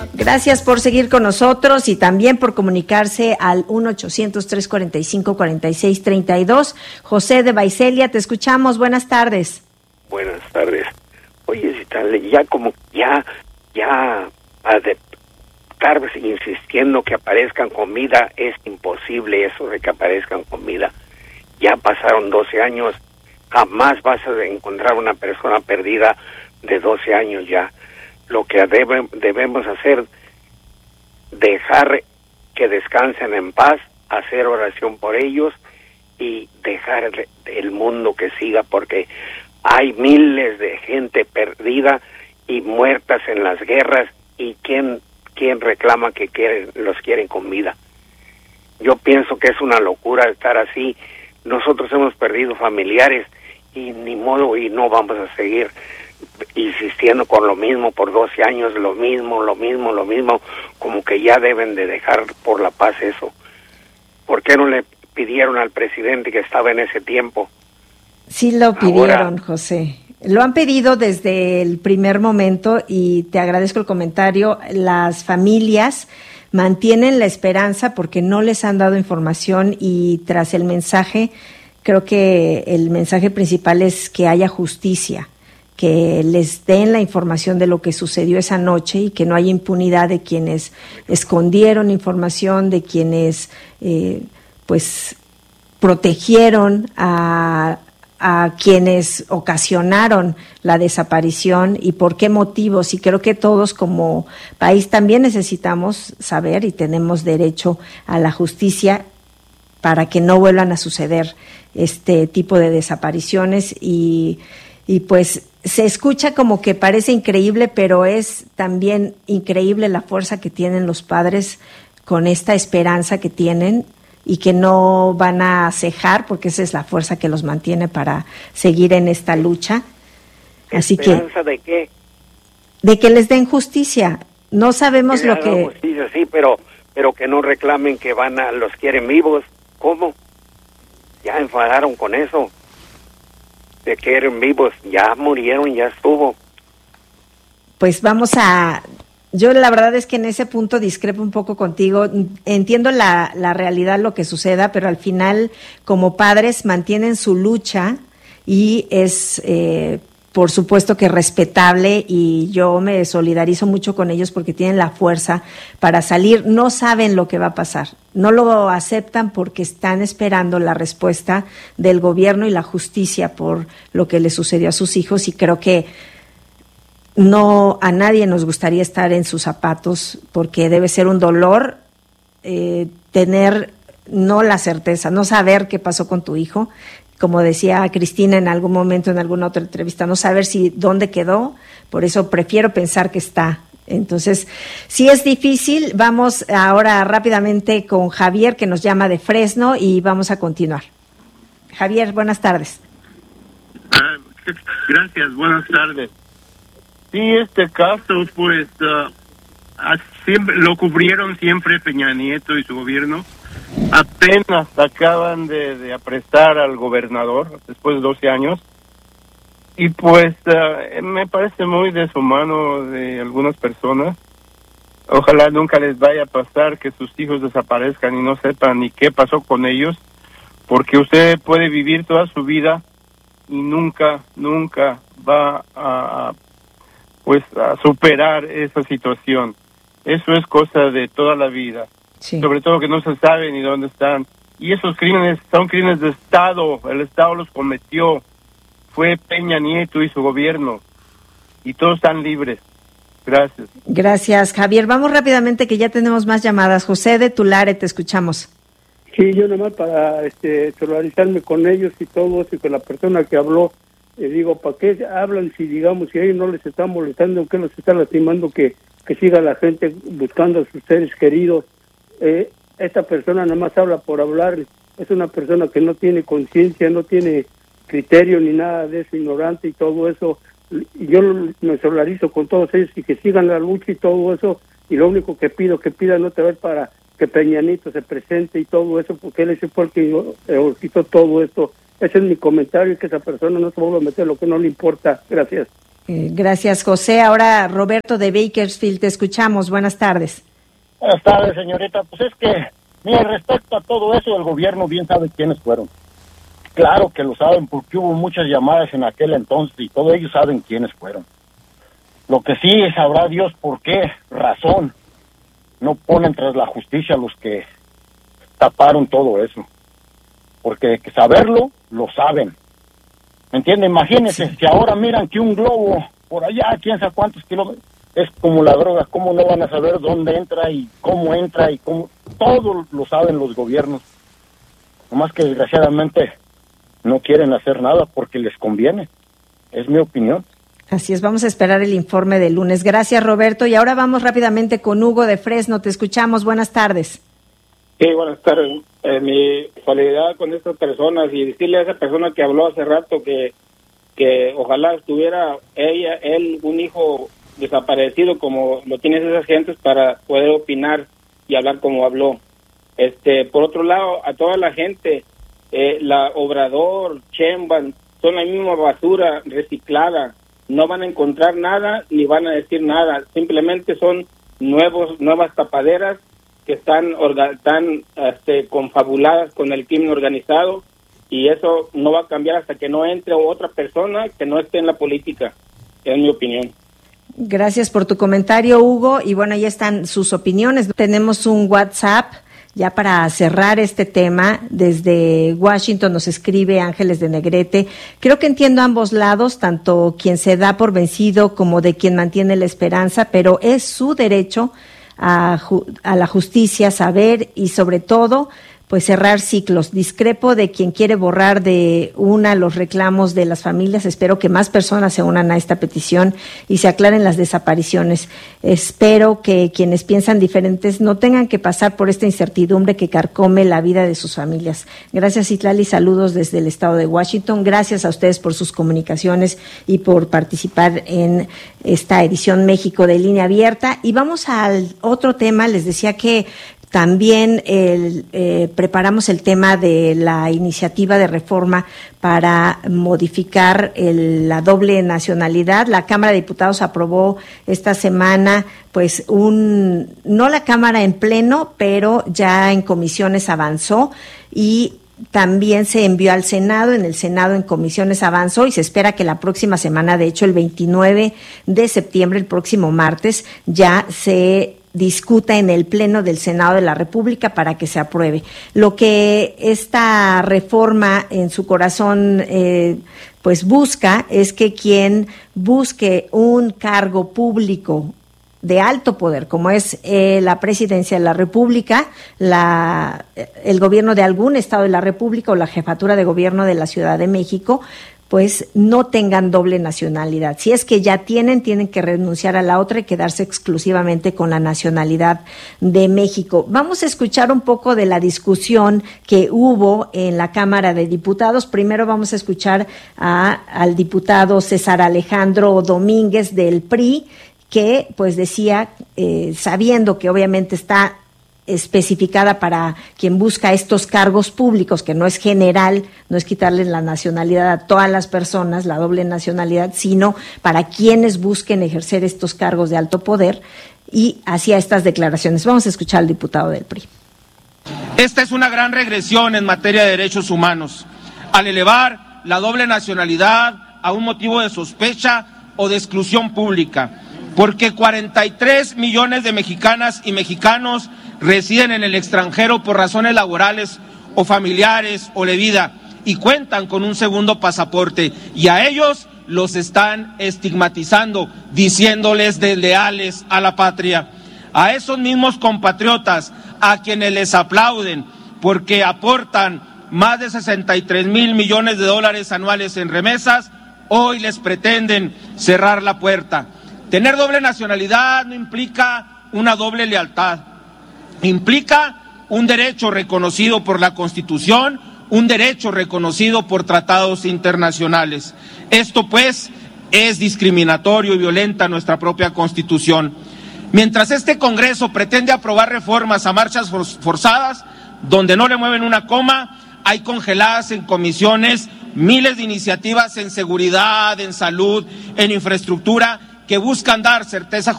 Gracias por seguir con nosotros y también por comunicarse al 1-800-345-4632. José de Baicelia, te escuchamos. Buenas tardes. Buenas tardes. Oye, Citlali, ya a estar insistiendo que aparezcan comida, es imposible eso de que aparezcan comida. Ya pasaron 12 años, jamás vas a encontrar una persona perdida de 12 años ya. Lo que debemos hacer, dejar que descansen en paz, hacer oración por ellos y dejar el mundo que siga, porque hay miles de gente perdida y muertas en las guerras, y ¿quién reclama que los quieren con vida? Yo pienso que es una locura estar así. Nosotros hemos perdido familiares y ni modo, y no vamos a seguir insistiendo con lo mismo por 12 años, lo mismo, como que ya deben de dejar por la paz eso. ¿Por qué no le pidieron al presidente que estaba en ese tiempo? Sí lo pidieron, José. Lo han pedido desde el primer momento y te agradezco el comentario. Las familias mantienen la esperanza porque no les han dado información, y tras el mensaje, creo que el mensaje principal es que haya justicia, que les den la información de lo que sucedió esa noche y que no haya impunidad de quienes escondieron información, de quienes pues protegieron a quienes ocasionaron la desaparición y por qué motivos. Y creo que todos como país también necesitamos saber y tenemos derecho a la justicia para que no vuelvan a suceder este tipo de desapariciones. Y pues se escucha como que parece increíble, pero es también increíble la fuerza que tienen los padres con esta esperanza que tienen y que no van a cejar, porque esa es la fuerza que los mantiene para seguir en esta lucha. Así ¿Esperanza de qué? De que les den justicia. No sabemos lo que... Justicia, sí, pero que no reclamen que los quieren vivos. ¿Cómo? Ya enfadaron con eso. De que eran vivos, ya murieron, ya estuvo. Pues yo la verdad es que en ese punto discrepo un poco contigo. Entiendo la realidad, lo que suceda, pero al final como padres mantienen su lucha y es por supuesto que respetable, y yo me solidarizo mucho con ellos porque tienen la fuerza para salir. No saben lo que va a pasar, no lo aceptan porque están esperando la respuesta del gobierno y la justicia por lo que le sucedió a sus hijos, y creo que no, a nadie nos gustaría estar en sus zapatos, porque debe ser un dolor tener no la certeza, no saber qué pasó con tu hijo. Como decía Cristina en algún momento, en alguna otra entrevista, no saber dónde quedó, por eso prefiero pensar que está. Entonces, sí es difícil. Vamos ahora rápidamente con Javier, que nos llama de Fresno, y vamos a continuar. Javier, buenas tardes. Gracias, buenas tardes. Sí, este caso, pues, siempre lo cubrieron siempre Peña Nieto y su gobierno. Apenas acaban de apresar al gobernador después de 12 años, y pues me parece muy deshumano de algunas personas. Ojalá nunca les vaya a pasar que sus hijos desaparezcan y no sepan ni qué pasó con ellos, porque usted puede vivir toda su vida y nunca va a superar esa situación. Eso es cosa de toda la vida. Sí. Sobre todo que no se sabe ni dónde están. Y esos crímenes son crímenes de Estado. El Estado los cometió. Fue Peña Nieto y su gobierno. Y todos están libres. Gracias. Gracias, Javier. Vamos rápidamente, que ya tenemos más llamadas. José de Tulare, te escuchamos. Sí, yo nomás para solidarizarme con ellos y todos, y con la persona que habló. Digo, ¿para qué hablan si, digamos, si a ellos no les está molestando, que los está lastimando, que siga la gente buscando a sus seres queridos? Esta persona nada más habla por hablar. Es una persona que no tiene conciencia, no tiene criterio ni nada de eso, ignorante y todo eso. Yo me solidarizo con todos ellos y que sigan la lucha y todo eso. Y lo único que pidan otra vez para que Peña Nieto se presente y todo eso, porque él fue el que quitó todo esto. Ese es mi comentario, y que esa persona no se vuelva a meter lo que no le importa. Gracias. Gracias, José. Ahora Roberto de Bakersfield, te escuchamos. Buenas tardes. Buenas tardes, señorita. Pues es que, mira, respecto a todo eso, el gobierno bien sabe quiénes fueron. Claro que lo saben porque hubo muchas llamadas en aquel entonces y todos ellos saben quiénes fueron. Lo que sí sabrá Dios por qué razón no ponen tras la justicia a los que taparon todo eso. Porque de que saberlo, lo saben. ¿Me entiende? Imagínense, si ahora miran que un globo por allá, quién sabe cuántos kilómetros, es como la droga, ¿cómo no van a saber dónde entra y cómo entra y cómo? Todo lo saben los gobiernos. Nomás que desgraciadamente no quieren hacer nada porque les conviene. Es mi opinión. Así es, vamos a esperar el informe del lunes. Gracias, Roberto. Y ahora vamos rápidamente con Hugo de Fresno. Te escuchamos. Buenas tardes. Sí, buenas tardes. Mi solidaridad con estas personas y decirle a esa persona que habló hace rato que ojalá estuviera él, un hijo desaparecido como lo tienen esas gentes para poder opinar y hablar como habló. Por otro lado, a toda la gente, la Obrador, Sheinbaum, son la misma basura reciclada. No van a encontrar nada ni van a decir nada. Simplemente son nuevas tapaderas que están confabuladas con el crimen organizado, y eso no va a cambiar hasta que no entre otra persona que no esté en la política, es mi opinión. Gracias por tu comentario, Hugo, y bueno, ahí están sus opiniones. Tenemos un WhatsApp ya para cerrar este tema. Desde Washington nos escribe Ángeles de Negrete. Creo que entiendo ambos lados, tanto quien se da por vencido como de quien mantiene la esperanza, pero es su derecho a la justicia, saber y sobre todo pues cerrar ciclos. Discrepo de quien quiere borrar de una los reclamos de las familias. Espero que más personas se unan a esta petición y se aclaren las desapariciones. Espero que quienes piensan diferentes no tengan que pasar por esta incertidumbre que carcome la vida de sus familias. Gracias, Citlali, saludos desde el estado de Washington. Gracias a ustedes por sus comunicaciones y por participar en esta edición México de Línea Abierta. Y vamos al otro tema. Les decía que también preparamos el tema de la iniciativa de reforma para modificar la doble nacionalidad. La Cámara de Diputados aprobó esta semana, pues no la Cámara en pleno, pero ya en comisiones avanzó y también se envió al Senado. En el Senado en comisiones avanzó y se espera que la próxima semana, de hecho el 29 de septiembre, el próximo martes, ya se discuta en el Pleno del Senado de la República para que se apruebe. Lo que esta reforma en su corazón pues busca es que quien busque un cargo público de alto poder, como es la presidencia de la República, el gobierno de algún estado de la República o la jefatura de gobierno de la Ciudad de México, pues no tengan doble nacionalidad. Si es que ya tienen que renunciar a la otra y quedarse exclusivamente con la nacionalidad de México. Vamos a escuchar un poco de la discusión que hubo en la Cámara de Diputados. Primero vamos a escuchar al diputado César Alejandro Domínguez del PRI, que pues decía, sabiendo que obviamente está especificada para quien busca estos cargos públicos, que no es general, no es quitarle la nacionalidad a todas las personas, la doble nacionalidad, sino para quienes busquen ejercer estos cargos de alto poder, y hacía estas declaraciones. Vamos a escuchar al diputado del PRI. Esta es una gran regresión en materia de derechos humanos, al elevar la doble nacionalidad a un motivo de sospecha o de exclusión pública, porque 43 millones de mexicanas y mexicanos residen en el extranjero por razones laborales o familiares o de vida y cuentan con un segundo pasaporte, y a ellos los están estigmatizando, diciéndoles desleales a la patria. A esos mismos compatriotas a quienes les aplauden porque aportan más de 63 mil millones de dólares anuales en remesas, hoy les pretenden cerrar la puerta. Tener doble nacionalidad no implica una doble lealtad, implica un derecho reconocido por la Constitución, un derecho reconocido por tratados internacionales. Esto, pues, es discriminatorio y violenta nuestra propia Constitución. Mientras este Congreso pretende aprobar reformas a marchas forzadas, donde no le mueven una coma, hay congeladas en comisiones miles de iniciativas en seguridad, en salud, en infraestructura, que buscan dar certeza jurídica